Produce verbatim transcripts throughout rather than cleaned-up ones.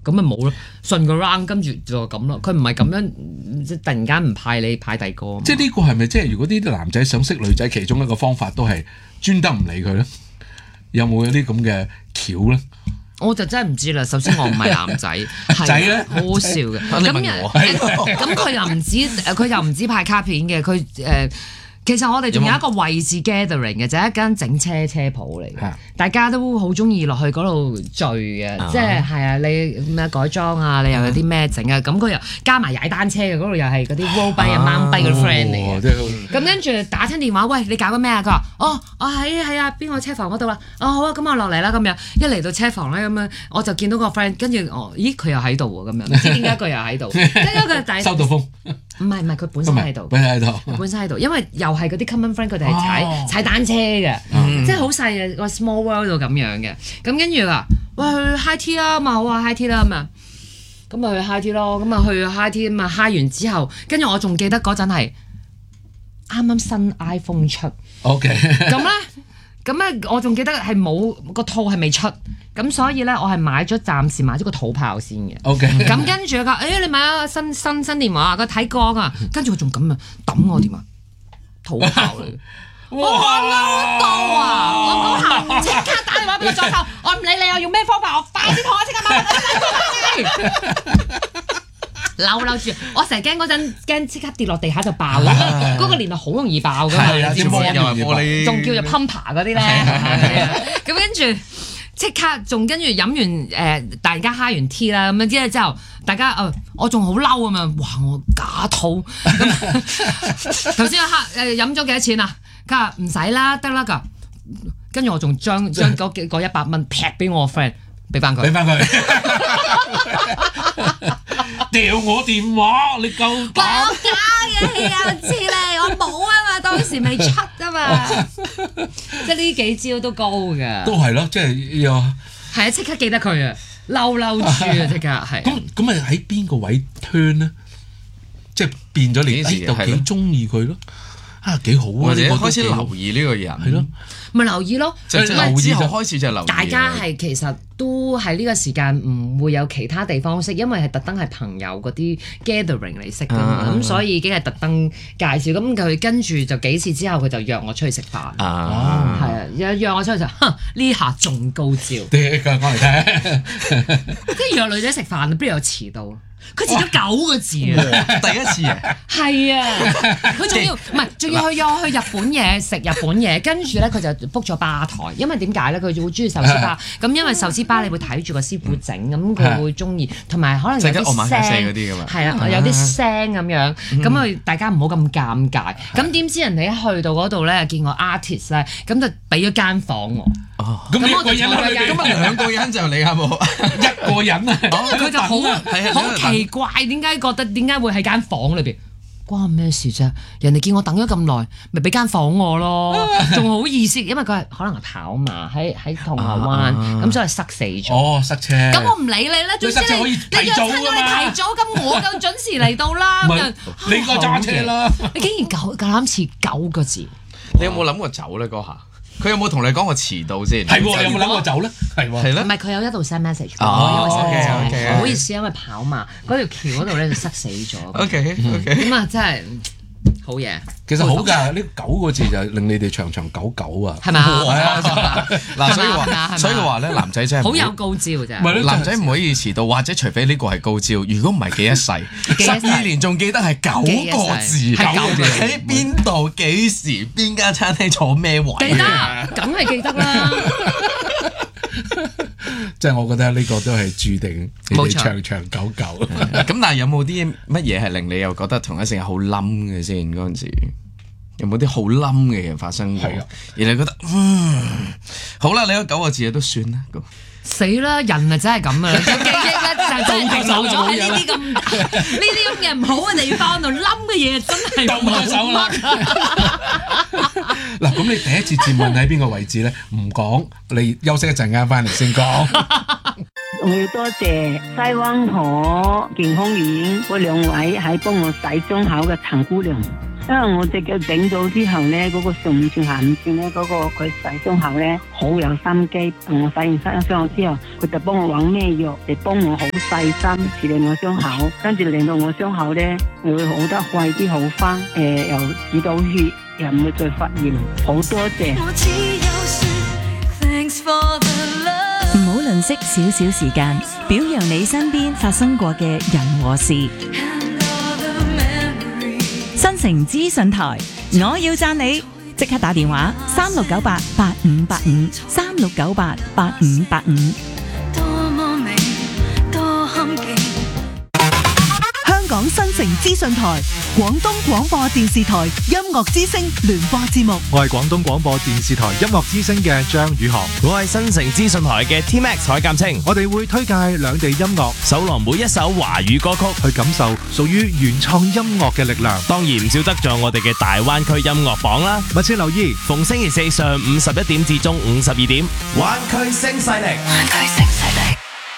咁咪冇咯，順個 round 跟住就咁咯。佢唔係咁樣，即突然間唔派你派第二個。 即係呢個係咪即係如果啲男仔想識女仔，其中一個方法都係專登唔理佢咧？有冇有啲咁嘅橋咧？ 我就真係唔知啦。首先我唔係男仔， 仔咧好好笑嘅。咁咁佢又唔止，佢又唔止派卡片嘅，佢誒。呃其實我哋仲有一個位置 gathering 嘅，就係一間整車車鋪嚟嘅，大家都好中意落去嗰度聚嘅，即係係啊，你咩改裝啊，你又有啲咩整啊，咁佢又加埋踩單車嘅，嗰度又係嗰啲 road bike 啊、mountain bike 嗰啲 friend 嚟嘅，咁跟住打親電話，喂，你搞緊咩啊？佢話：哦，我喺喺啊邊個車房嗰度啦，哦好啊，咁我落嚟啦咁樣，一嚟到車房咧咁樣，我就見到個 friend，跟住我，咦佢又喺度喎咁樣，唔知點解佢又喺度，跟住佢第收到風， 唔係唔係佢本身喺度， 本身喺度， 本身喺度，因為又係嗰啲 common friend，佢哋係踩踩單車嘅，即係好細嘅個 small world 度咁樣嘅。咁跟住話，喂去 high tea 啦，咁啊好啊 high tea 啦咁啊，咁咪去 high tea 咯，咁啊去 high tea 咁啊 high 完之後，跟住我仲記得嗰陣係啱啱新 iPhone 出 ，OK， 咁咧咁咧我仲記得係冇個套係未出，咁所以咧我係買咗暫時買咗個土炮先嘅。 OK， 咁跟住佢話：誒你買咗新新新電話，佢睇過啊，跟住佢仲咁啊抌我電話。土炮嚟，我嬲到啊！我嗰下即刻打電話俾個助手，我唔理你，我用咩方法，我快啲同我即刻買，嬲嬲住！我成日驚嗰陣驚即刻跌落地下就爆啦，嗰個年代好容易爆㗎嘛， 你知唔知啊？ 玻璃仲叫做 pumper 嗰啲咧，咁跟住。即刻仲跟住飲完誒、呃，大家 high 完 tea 啦，咁樣之後之後，大家誒、呃，我仲好嬲啊嘛！哇，我假肚咁頭先阿黑誒飲咗幾多錢啊？佢話唔使啦，得啦㗎。跟住我仲將將嗰幾嗰一百蚊劈俾我個 friend，俾翻佢， 俾翻佢。掉我電話，你夠膽？ 我假嘅氣啊！知你，我冇啊嘛，當時未出啊嘛，即係呢幾招都高㗎。 都係咯，即係又係啊！即刻記得佢啊，嬲嬲住啊！即刻係。 咁咁啊喺邊個位 turn 咧？即係變咗你誒，又幾中意佢咯？啊，幾好啊！ 或者開始留意呢個人， 係咯。 咪留意咯， 就之後開始就留意。 大家係其實都喺呢個時間唔會有其他地方識，因為係特登係朋友嗰啲 gathering 嚟識㗎嘛，咁、啊、所以已經係特登介紹。咁佢跟住就幾次之後，佢就約我出去食飯。啊，係啊，約約我出去就，哼，呢下仲高招。 啲講嚟聽， 即係約女仔食飯，不如有遲到。佢遲咗九個字啊！ 第一次啊， 係啊，佢仲要唔係仲要去約我去日本嘢食日本嘢，跟住咧佢就 book 咗吧台，因為點解咧？佢好中意壽司吧，咁因為壽司吧你會睇住個師傅整，咁佢會中意，同埋可能有啲聲嗰啲㗎嘛，係啊，有啲聲咁樣，咁啊大家唔好咁尷尬。咁點知人哋一去到嗰度咧，見我 artist 咧，咁就俾咗間房我。 咁一個人咁啊兩個人就你有冇一個人啊？ 佢就好好奇怪，點解覺得點解會喺間房裏邊？關咩事啫？人哋見我等咗咁耐，咪俾間房我咯，仲好意思，因為佢係可能係跑馬喺喺銅鑼灣，咁所以塞死咗。 哦，塞車。 咁我唔理你啦，總之你你約親咗你提早，咁我夠準時嚟到啦。咁你個揸車啦。 你竟然夠夠膽遲九個字？ 你有冇諗過走咧？嗰下？佢有冇同你講過遲到先？ 係喎，有冇諗過走咧？係喎， 係咧。 唔係佢有一度 send message， 哦 ，OK OK， 唔好意思，因為跑馬嗰條橋嗰度咧就塞死咗。 OK OK， 咁啊真係好嘢。 其實好㗎，呢九個字就令你哋長長久久啊。 係咪？ 嗱，所以話，所以話咧，男仔真係好有高招啫。 男仔唔可以遲到，或者除非呢個係高招，如果唔係記一世，十二年仲記得係九個字，喺邊度、幾時、邊間餐廳坐咩位？ 記得，梗係記得啦。 即係我覺得呢個都係注定你哋長長久久。 咁但係有冇啲乜嘢係令你又覺得同一時間好冧嘅先？嗰陣時有冇啲好冧嘅嘢發生過？而你覺得嗯好啦，你嗰九個字都算啦。 死啦！人啊真係咁啊，有記憶咧就真係留咗喺呢啲咁呢啲咁嘅唔好嘅地方度，冧嘅嘢真係冇手啦。 嗱，咁你第一次自問喺邊個位置咧？唔講，你休息一陣間翻嚟先講。 我要多謝西灣河健康院嗰兩位喺幫我洗傷口嘅陳姑娘。 因為我隻腳整咗之後咧，嗰、那個上唔算下唔算咧，嗰、那個佢洗傷口咧好有心機，同我洗完傷傷口之後，佢就幫我揾咩藥嚟幫我好細心處理我傷口，跟住令到我傷口咧會好得快啲好翻，誒、呃、又止到血，又唔會再發炎，好多謝。 唔好吝嗇少少時間，表揚你身邊發生過嘅人和事。新城資訊台，我要讚你，即刻打電話三六九八八五八五三六九八八五八五。香港新城資訊台，廣東廣播電視台音樂之聲聯播節目。 我係廣東廣播電視台音樂之聲嘅張宇航， 我係新城資訊台嘅 T Max 蔡鑑清。 我哋會推介兩地音樂， 搜羅每一首華語歌曲， 去感受屬於原創音樂嘅力量。 當然唔少得咗我哋嘅大灣區音樂榜啦。 密切留意， 逢星期四上午十一點至中午十二點，灣區聲勢力，灣區聲勢力。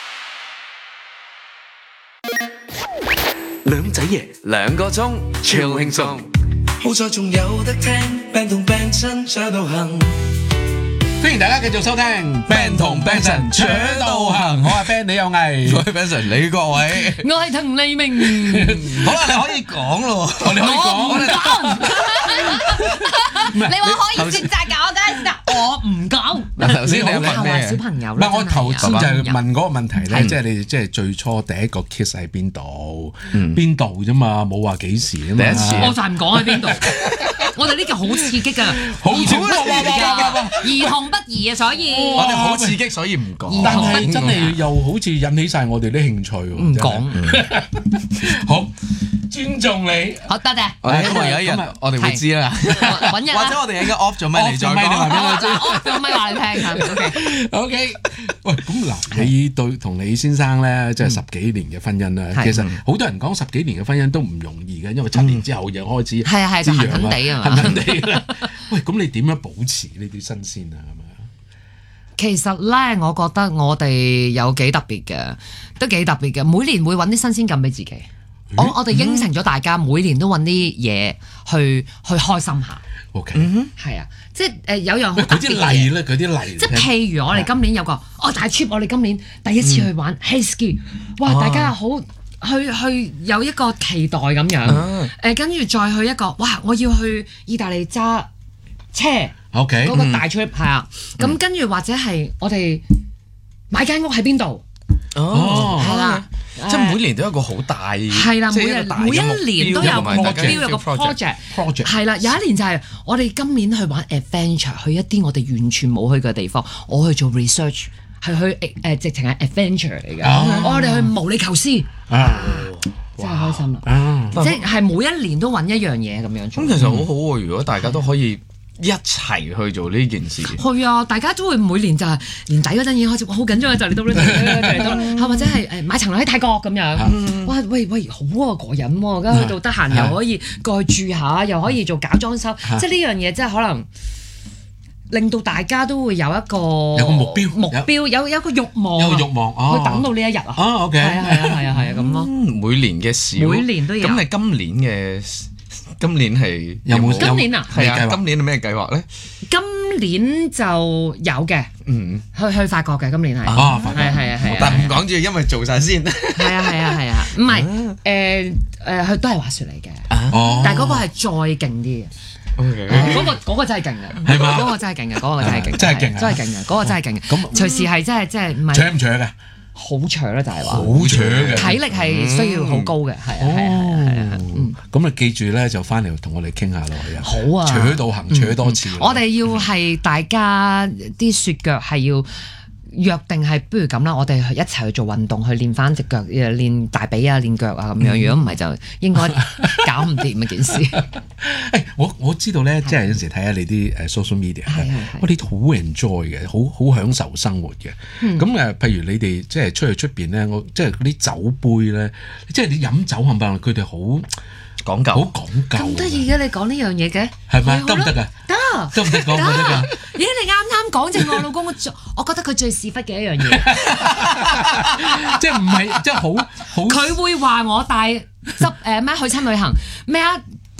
兩仔爺兩個鐘超輕鬆， 好在仲有得聽，病同病親扯到行。 歡迎大家繼續收聽 Band 同 Benson 扯到行，我係 Ben 李有毅， 我係 Benson 李國偉， 我係滕麗明。 好啦，你可以講咯， 我哋可以講， 我唔講。你話可以選擇㗎，我梗係答我唔講。 嗱，頭先你有問問咩？ 小朋友唔係我頭先就係問嗰個問題咧， 係即係你即係最初第一個 kiss 喺邊度？邊度啫嘛，冇話幾時啊嘛。 第一次我就係唔講喺邊度。我哋呢個好刺激㗎， 好刺激㗎，兒童不宜啊，所以我哋好刺激，所以唔講。 但係真係又好似引起晒我哋啲興趣喎。 唔講。 好，尊重你。 好多謝。 我哋希望有一日我哋會知啦， 揾日啦。 或者我哋應該 off 咗咪你再講。 我我咪話你聽嚇。 O K。喂，咁嗱，你對同李先生咧，即係十幾年嘅婚姻啦。其實好多人講十幾年嘅婚姻都唔容易嘅，因為七年之後又開始係啊係就痕痕地啊嘛。 痕痕地啦。喂，咁你點樣保持呢啲新鮮啊？係咪？ 其實咧，我覺得我哋有幾特別嘅，都幾特別嘅。每年會揾啲新鮮感俾自己。我我哋應承咗大家，每年都揾啲嘢去去開心下。 O K， 係啊，即係誒有樣好特別嘅嗰啲例咧，嗰啲例， 即係譬如我哋今年有個哦大 trip，我哋今年第一次去玩 high ski，哇！大家好去去有一個期待咁樣，誒跟住再去一個哇！我要去意大利揸車。 O K， 嗰個大 trip 係啊，咁跟住或者係我哋買間屋喺邊度？ 哦， 係啦， 即係每年都有一個好大， 係啦，每日每一年都有個目標，有個 project， project 係啦，有一年就係我哋今年去玩 adventure，去一啲我哋完全冇去嘅地方，我去做 research，係去誒直情係 adventure 嚟嘅，我哋去毛里求斯，真係開心啦，即係每一年都揾一樣嘢咁樣做。 咁其實好好喎，如果大家都可以一齊去做呢件事。 係啊，大家都會每年就係年底嗰陣已經開始，好緊張啊！就嚟到呢度，就嚟到，係或者係誒買層樓喺泰國咁樣。哇！喂喂，好啊，過癮喎！而家去到得閒又可以過去住下，又可以做假裝修，即係呢樣嘢真係可能令到大家都會有一個有個目標， 目標有有一個慾望， 有個慾望， 去等到呢一日啊！ 哦，OK， 係啊係啊係啊係啊咁咯。 每年嘅事， 每年都有。 咁你今年嘅？今年係有冇？ 今年啊， 係啊，今年係咩計劃咧？ 今年就有嘅，嗯，去去法國嘅，今年係， 啊，法國， 係係啊係啊， 但唔講住，因為做晒先。 係啊係啊係啊，唔係誒誒，佢都係滑雪嚟嘅， 哦， 但係嗰個係再勁啲嘅。嗰個嗰個真係勁嘅， 係嘛？ 嗰個真係勁嘅，嗰個真係勁， 真係勁， 真係勁嘅，嗰個真係勁嘅。咁隨時係真係真係唔係搶唔搶嘅？ 好長啦，就係話好長嘅體力係需要好高嘅，係啊係啊係啊，嗯， 咁啊記住咧就翻嚟同我哋傾下落去啊， 好啊， 扯到行扯多次， 我哋要係大家啲雪腳係要約定係，不如咁啦，我哋一齊去做運動，去練翻隻腳，誒練大髀啊，練腳啊咁樣。如果唔係就應該搞唔掂啊件事。 誒，我我知道咧，即係有時睇下你啲誒 social media，我哋好 enjoy 嘅，好好享受生活嘅。咁誒，譬如你哋即係出去出邊咧，我即係嗰啲酒杯咧，即係你飲酒冚唪唥，佢哋好講究， 好講究。 咁得意嘅，你講呢樣嘢嘅係咪得唔得㗎？ 得得唔得講？得㗎。 咦，你啱啱講正我老公，我我覺得佢最屎忽嘅一樣嘢， 即係唔係即係好好。 佢會話我帶執誒咩去親旅行咩啊？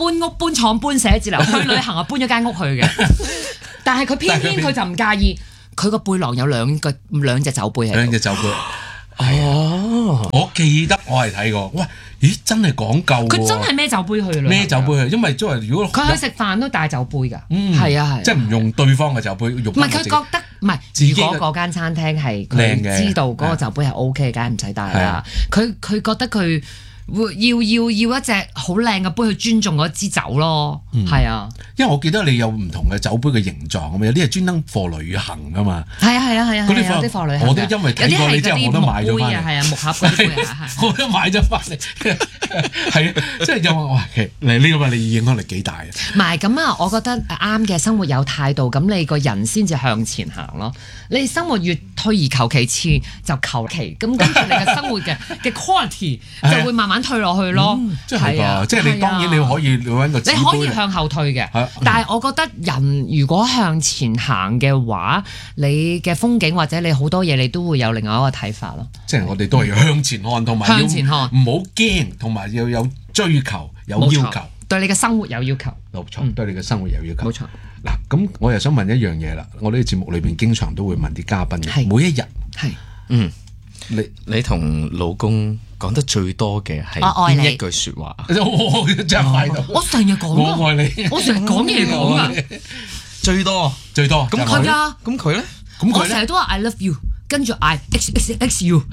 搬屋、搬廠、搬寫字樓，去旅行啊搬咗間屋去嘅。但係佢偏偏佢就唔介意，佢個背囊有兩個兩隻酒杯喺度。 兩隻酒杯。哦，我記得我係睇過，喂，咦，真係講究喎！ 佢真係孭酒杯去孭酒杯去，因為即係如果佢去食飯都帶酒杯㗎， 嗯， 係啊係， 即係唔用對方嘅酒杯，用唔係佢覺得唔係，如果嗰間餐廳係佢知道嗰個酒杯係 O K，梗係唔使帶啦。佢佢覺得佢會要要要一隻好靚嘅杯去尊重嗰支酒咯，係啊。 因為我記得你有唔同嘅酒杯嘅形狀啊嘛，有啲係專登貨旅行㗎嘛。 係啊係啊係啊，有啲貨旅行。 我都因為睇過你之後，我都買咗翻嚟。 係啊，木盒嗰啲杯啊， 我都買咗翻嚟。係啊，即係有我話其實你呢個你影響力幾大啊？ 唔係咁啊，我覺得啱嘅生活有態度，咁你個人先至向前行咯。你生活越退而求其次，就求其，咁跟住你嘅生活嘅嘅 quality 就會慢慢退落去咯。 即係啊，即係你當然你可以揾個紙杯， 你可以向後退嘅。但係我覺得人如果向前行嘅話，你嘅風景或者你好多嘢，你都會有另外一個睇法咯。 即係我哋都係要向前看，同埋向前看， 唔好驚，同埋要有追求，有要求， 對你嘅生活有要求。 冇錯，對你嘅生活有要求。 冇錯。 嗱，咁我又想問一樣嘢啦。我呢個節目裏邊經常都會問啲嘉賓嘅，每一日係嗯，你你同老公講得最多嘅係邊一句説話？ 真係快到！ 我成日講， 我愛你， 我成日講嘢講啊， 最多最多。 咁佢啊？咁佢咧？ 咁佢我成日都話 I love you，跟住 I X X X you。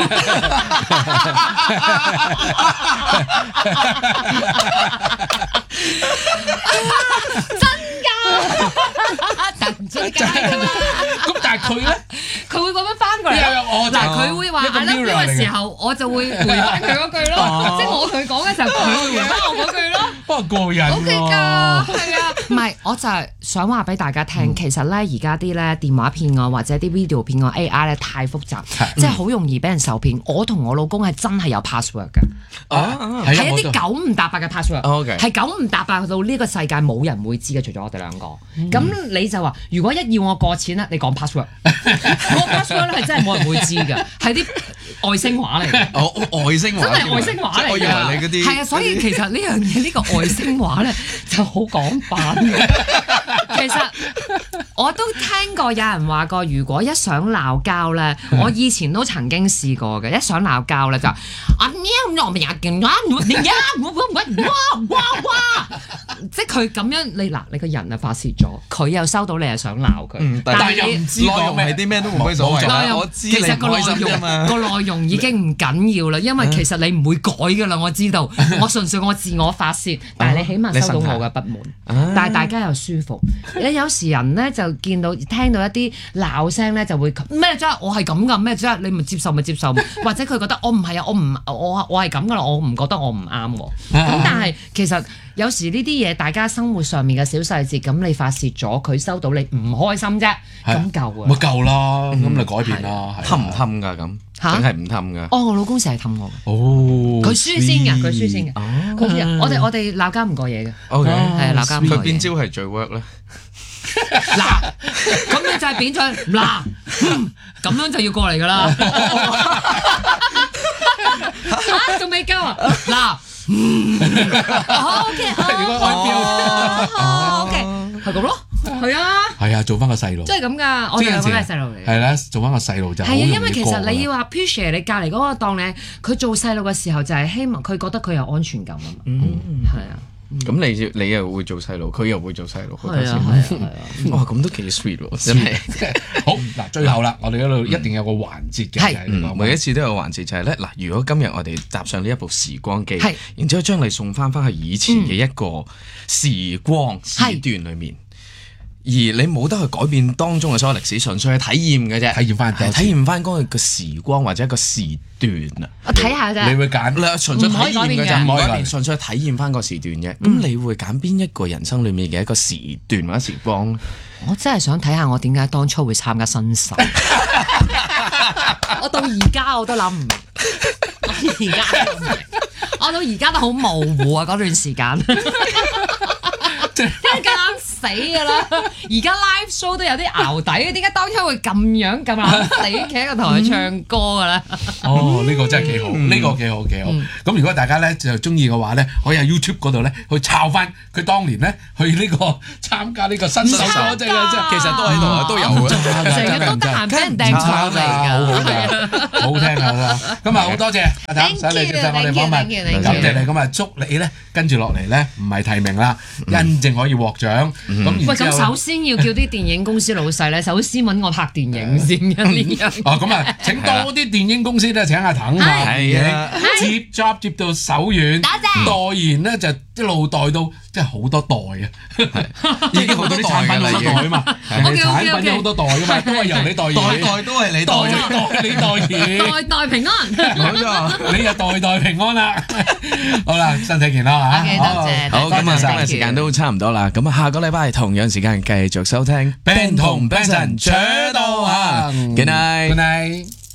真㗎，突然之間咁但係佢咧， 佢會咁樣翻過嚟。嗱，佢會話 I love you 嘅時候，我就會回翻佢嗰句咯。即係我同佢講嘅時候，佢會回翻我嗰句咯。 不過過癮喎。 O K 㗎，係啊。唔係，我就係想話俾大家聽，其實咧而家啲咧電話騙案或者啲 video 騙案 A I 咧太複雜，即係好容易俾人受騙。我同我老公係真係有 password 嘅，係一啲九唔搭八嘅 password，係九唔搭八到呢個世界冇人會知嘅，除咗我哋兩個。咁你就話，如果一要我過錢咧，你講 password，我 password 咧係真係冇人會知嘅，係啲外星話嚟嘅。 哦，外星話真係外星話嚟㗎。我以為你嗰啲係啊，所以其實呢樣嘢呢個外星話咧就好廣泛嘅。其實我都聽過有人話過，如果一想鬧交咧，我以前都曾經試過嘅。一想鬧交咧就啊喵我咪又勁啊，你呀我我哇哇哇，即係佢咁樣你嗱你個人啊發泄咗，佢又收到你又想鬧佢， 但係又唔知內容係啲咩都冇所謂啦。我知你唔開心啫嘛， 個內容已經唔緊要啦，因為其實你唔會改噶啦，我知道，我純粹我自我發泄，但係你起碼收到我嘅不滿，但係大家又舒服。你有時人咧就見到聽到一啲鬧聲咧就會咩啫？我係咁噶咩啫？你咪接受咪接受，或者佢覺得我唔係啊，我唔我我係咁噶啦，我唔覺得我唔啱喎。咁但係其實有時呢啲嘢大家生活上面嘅小細節，咁你發泄咗，佢收到你唔開心啫，咁夠啊！ 咪夠啦，咁你改變啦， 氹唔氹㗎咁？ 嚇， 梗係唔氹㗎。 哦，我老公成日氹我。 哦， 佢輸先㗎，佢輸先㗎。佢輸，我哋我哋鬧交唔過嘢嘅。 O K， 係鬧交唔過嘢。 佢邊招係最 work 咧？ 嗱，咁你就係變咗嗱，咁樣就要過嚟㗎啦。嚇，仲未夠啊？嗱。嗯，O K，哦，O K，係咁咯，係啊， 係啊，做翻個細路， 即係咁噶，我哋兩個係細路嚟， 係啦，做翻個細路就係啊， 因為其實你要話 appreciate 你隔離嗰個當你佢做細路嘅時候，就係希望佢覺得佢有安全感啊嘛，係啊。 咁你你又會做細路，佢又會做細路， 係啊係啊， 哇咁都幾 sweet 喎，真係。 好嗱，最後啦，我哋嗰度一定有個環節嘅， 係每一次都有個環節就係咧嗱，如果今日我哋搭上呢一部時光機，然之後將你送翻翻去以前嘅一個時光時段裏面。而你冇得去改變當中嘅所有歷史，純粹係體驗嘅啫， 體驗翻， 體驗翻嗰個時光或者一個時段啊。 我睇下啫， 你會揀？ 你純粹體驗嘅啫，唔可以改變，純粹體驗翻個時段啫。咁、嗯、你會揀邊一個人生裡面嘅一個時段或者時光？ 我真係想睇下我點解當初會參加新手。我到而家我都諗唔明，我而家都唔明，我到而家都好模糊啊嗰段時間。因為咁啱死㗎啦！而家 live show 都有啲淆底，點解當初會咁樣咁撚死企喺個台唱歌㗎咧？ 哦，呢個真係幾好，呢個幾好幾好。咁如果大家咧就中意嘅話咧，可以喺 YouTube 嗰度咧去抄翻佢當年咧去呢個參加呢個新手歌，真係真係其實都喺度啊，都有嘅， 成日都得閒俾人掟上嚟㗎， 好聽啊！咁啊好多謝阿譚上嚟接受我哋訪問，感謝你。咁啊祝你咧跟住落嚟咧唔係提名啦，真正可以獲獎。咁喂，咁首先要叫啲電影公司老細咧，首先揾我拍電影先嘅呢樣。 哦，咁啊請多啲電影公司咧請阿譚拍電影，接 job 接到手軟，代言咧就一路代到即係好多代啊， 已經好多代㗎啦， 好多代啊嘛，產品有好多代㗎嘛，都係由你代言， 代代都係你代代你代言， 代代平安， 冇錯， 你就代代平安啦。好啦，身體健康嚇， 多謝， 好，咁啊，今日時間都差唔多啦，咁啊，下個禮拜同樣時間繼續收聽 Ben 同 Benson 扯到行 ，Good night，Good night。